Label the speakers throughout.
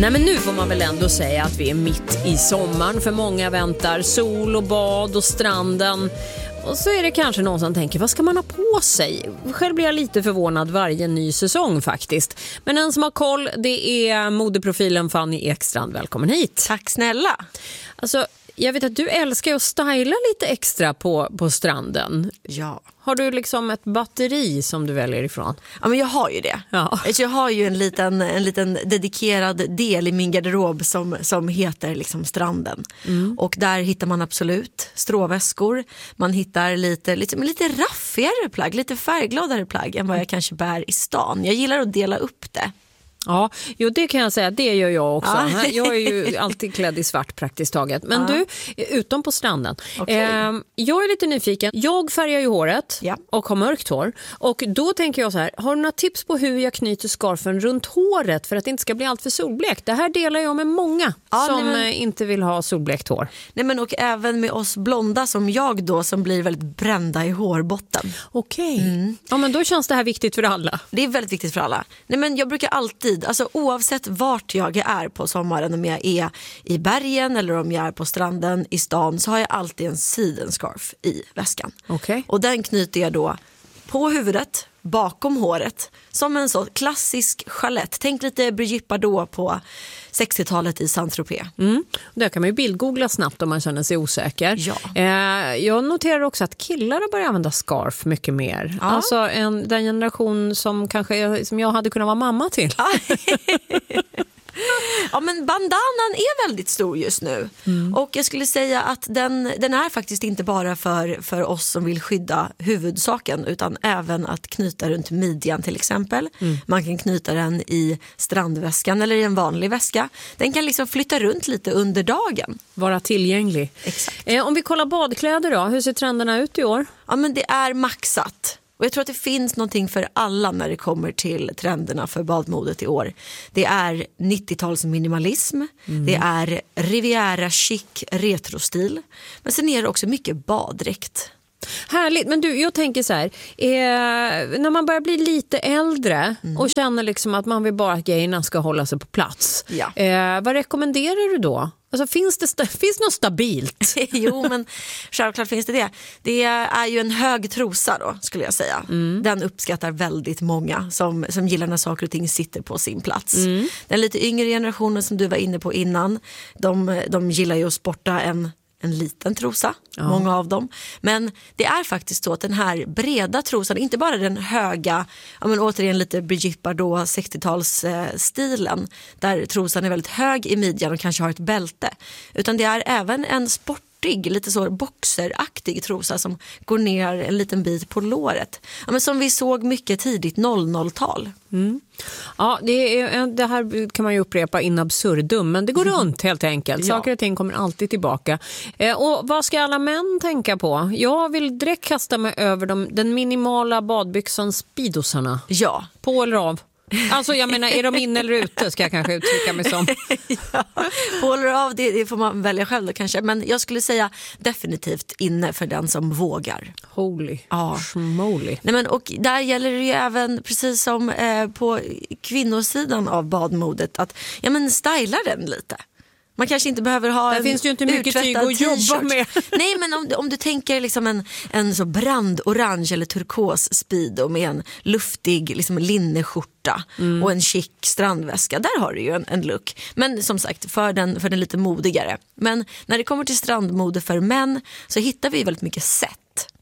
Speaker 1: Nej, men nu får man väl ändå säga att vi är mitt i sommaren. För många väntar sol och bad och stranden. Och så är det kanske någon som tänker, vad ska man ha på sig? Själv blir jag lite förvånad varje ny säsong faktiskt. Men en som har koll, det är modeprofilen Fanny Ekstrand. Välkommen hit.
Speaker 2: Tack snälla.
Speaker 1: Alltså, jag vet att du älskar att styla lite extra på stranden.
Speaker 2: Ja.
Speaker 1: Har du liksom ett batteri som du väljer ifrån?
Speaker 2: Ja, men jag har ju det.
Speaker 1: Ja.
Speaker 2: Jag har ju en liten dedikerad del i min garderob som heter liksom stranden. Och där hittar man absolut stråväskor. Man hittar lite raffigare plagg, lite färggladare plagg än vad jag kanske bär i stan. Jag gillar att dela upp det.
Speaker 1: Ja, jo, det kan jag säga, det gör jag också.
Speaker 2: Ja.
Speaker 1: Jag är ju alltid klädd i svart praktiskt taget. Men du, utom på stranden.
Speaker 2: Okay.
Speaker 1: Jag är lite nyfiken. Jag färgar ju håret och har mörkt hår. Och då tänker jag så här, har du några tips på hur jag knyter skarfen runt håret för att det inte ska bli allt för solblekt? Det här delar jag med många som inte vill ha solblekt hår.
Speaker 2: Nej, men och även med oss blonda som jag då, som blir väldigt brända i hårbotten.
Speaker 1: Okej. Ja, men då känns det här viktigt för alla.
Speaker 2: Det är väldigt viktigt för alla. Nej, men jag brukar alltid, alltså oavsett vart jag är på sommaren, om jag är i bergen eller om jag är på stranden i stan, så har jag alltid en sidenscarf i väskan.
Speaker 1: Okej.
Speaker 2: Och den knyter jag då på huvudet, bakom håret, som en så klassisk chalett. Tänk lite Brigitte Bardot på 60-talet i Saint-Tropez.
Speaker 1: Där kan man ju bildgoogla snabbt om man känner sig osäker.
Speaker 2: Ja.
Speaker 1: Jag noterar också att killar har börjat använda scarf mycket mer.
Speaker 2: Ja.
Speaker 1: Alltså den generation som som jag hade kunnat vara mamma till.
Speaker 2: Ja, men bandanan är väldigt stor just nu. Och jag skulle säga att den är faktiskt inte bara för oss som vill skydda huvudsaken, utan även att knyta runt midjan till exempel. Man kan knyta den i strandväskan eller i en vanlig väska. Den kan liksom flytta runt lite under dagen.
Speaker 1: Vara tillgänglig.
Speaker 2: Exakt.
Speaker 1: Om vi kollar badkläder då, hur ser trenderna ut i år?
Speaker 2: Ja, men det är maxat. Och jag tror att det finns någonting för alla när det kommer till trenderna för badmodet i år. Det är 90-tals minimalism, det är Riviera chic retrostil, men sen är det också mycket baddräkt.
Speaker 1: Härligt, men du, jag tänker så här, när man börjar bli lite äldre och känner liksom att man vill bara att grejerna ska hålla sig på plats.
Speaker 2: Ja.
Speaker 1: Vad rekommenderar du då? Alltså, finns något stabilt?
Speaker 2: Jo, men självklart finns det. Det är ju en hög trosa då, skulle jag säga. Den uppskattar väldigt många som gillar när saker och ting sitter på sin plats. Den lite yngre generationen som du var inne på innan, de gillar ju att sporta en liten trosa, många av dem. Men det är faktiskt så att den här breda trosan, inte bara den höga, men återigen lite Brigitte Bardot 60-talsstilen, där trosan är väldigt hög i midjan och kanske har ett bälte, utan det är även en sportig, lite så boxeraktig trosa som går ner en liten bit på låret. Ja, men som vi såg mycket tidigt 00-tal.
Speaker 1: Ja, det här kan man ju upprepa in absurdum, men det går runt helt enkelt. Saker och ting kommer alltid tillbaka. Och vad ska alla män tänka på? Jag vill direkt kasta mig över den minimala badbyxan Speedosarna.
Speaker 2: Ja.
Speaker 1: På eller av? Alltså jag menar, är de inne eller ute, ska jag kanske uttrycka mig som.
Speaker 2: Ja, på eller av, det får man välja själv då kanske. Men jag skulle säga definitivt inne för den som vågar.
Speaker 1: Holy schmoly.
Speaker 2: Nej, men, och där gäller det ju även, precis som på kvinnosidan av badmodet, att styla den lite. Man kanske inte behöver ha
Speaker 1: där finns det ju inte mycket tyg att jobba med.
Speaker 2: Nej, men om du tänker liksom en så brandorange eller turkos speedo med en luftig liksom linneskjorta och en chic strandväska, där har du ju en look. Men som sagt, för den lite modigare. Men när det kommer till strandmode för män så hittar vi väldigt mycket sätt.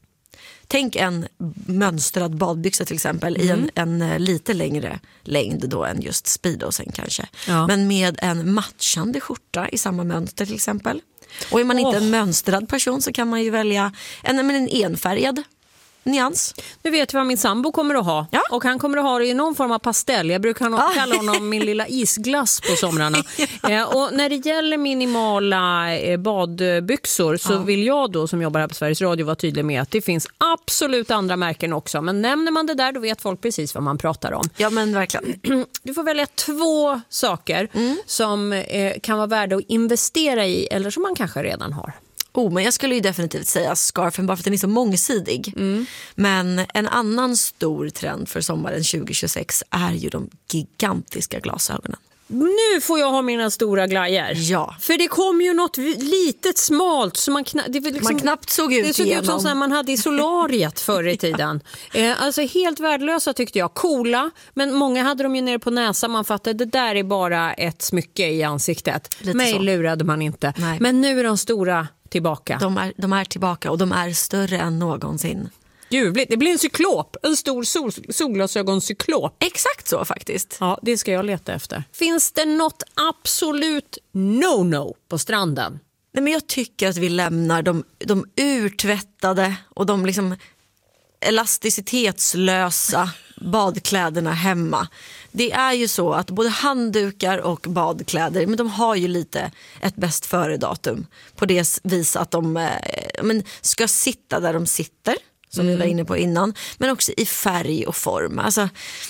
Speaker 2: Tänk en mönstrad badbyxa till exempel i en lite längre längd då än just speedosen kanske. Ja. Men med en matchande skjorta i samma mönster till exempel. Och är man inte en mönstrad person så kan man ju välja en enfärgad nyans.
Speaker 1: Nu vet jag vad min sambo kommer att ha. Ja. Och han kommer att ha det i någon form av pastell. Jag brukar kalla honom min lilla isglass på somrarna. Och när det gäller minimala badbyxor så vill jag då, som jobbar här på Sveriges Radio, vara tydlig med att det finns absolut andra märken också. Men nämner man det där, då vet folk precis vad man pratar om.
Speaker 2: Ja, men verkligen.
Speaker 1: Du får välja 2 saker som kan vara värda att investera i eller som man kanske redan har.
Speaker 2: Men jag skulle ju definitivt säga scarfen bara för att den är så mångsidig. Men en annan stor trend för sommaren 2026 är ju de gigantiska glasögonen.
Speaker 1: Nu får jag ha mina stora glajer.
Speaker 2: Ja.
Speaker 1: För det kom ju något litet smalt så man
Speaker 2: knappt såg ut.
Speaker 1: Det såg ut som så här man hade i solariet förr i tiden. Alltså helt värdelösa tyckte jag. Coola, men många hade de ju nere på näsan. Man fattade, det där är bara ett smycke i ansiktet. Mig lurade man inte. Nej. Men nu är de stora tillbaka.
Speaker 2: De är tillbaka och de är större än någonsin.
Speaker 1: Ljuvligt. Det blir en cyklop. En stor solglasögoncyklop.
Speaker 2: Exakt så faktiskt.
Speaker 1: Ja, det ska jag leta efter. Finns det något absolut no-no på stranden?
Speaker 2: Nej, men jag tycker att vi lämnar de urtvättade och de liksom elasticitetslösa badkläderna hemma. Det är ju så att både handdukar och badkläder, men de har ju lite ett bäst före-datum på det vis att de ska sitta där de sitter, som vi var inne på innan, men också i färg och form. Alltså,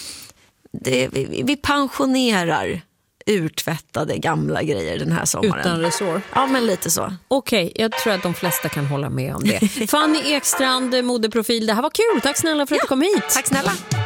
Speaker 2: vi pensionerar urtvättade gamla grejer den här sommaren.
Speaker 1: Utan resår.
Speaker 2: Ja, men lite så.
Speaker 1: Okej, jag tror att de flesta kan hålla med om det. Fanny Ekstrand, modeprofil, det här var kul. Tack snälla för att du kom hit.
Speaker 2: Tack snälla.